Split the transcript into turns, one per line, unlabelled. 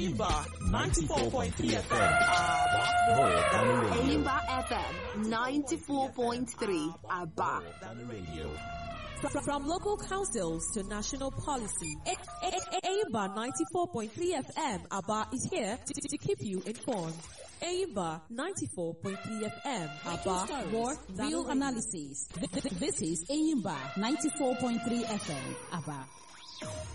Aimba 94.3 FM.
Aimba FM 94.3 Aba.
From local councils to national policy, Aimba 94.3 FM Aba is here to keep you informed. Aimba 94.3 FM Aba, more real analysis. This is Aimba 94.3 FM Aba.